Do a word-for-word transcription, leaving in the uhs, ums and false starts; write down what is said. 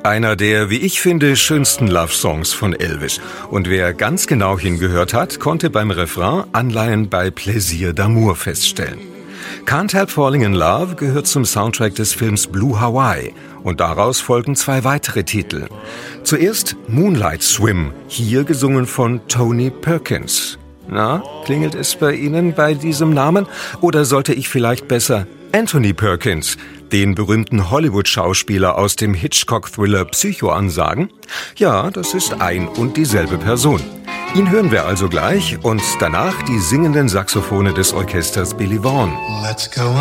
Einer der, wie ich finde, schönsten Love-Songs von Elvis. Und wer ganz genau hingehört hat, konnte beim Refrain Anleihen bei Plaisir d'amour feststellen. Can't Help Falling in Love gehört zum Soundtrack des Films Blue Hawaii. Und daraus folgen zwei weitere Titel. Zuerst Moonlight Swim, hier gesungen von Tony Perkins. Na, klingelt es bei Ihnen bei diesem Namen? Oder sollte ich vielleicht besser Anthony Perkins, den berühmten Hollywood-Schauspieler aus dem Hitchcock-Thriller Psycho, ansagen? Ja, das ist ein und dieselbe Person. Ihn hören wir also gleich und danach die singenden Saxophone des Orchesters Billy Vaughn. Let's go